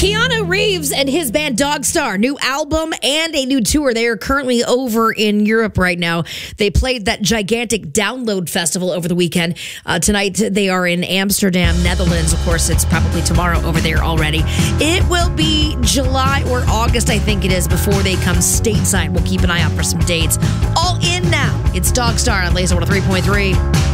Keanu Reeves and his band Dogstar, new album and a new tour. They are currently over in Europe right now. They played that gigantic Download Festival over the weekend. Tonight, they are in Amsterdam, Netherlands. Of course, it's probably tomorrow over there already. It will be July or August, I think it is, before they come stateside. We'll keep an eye out for some dates. All in now. It's Dogstar on Laser 103.3.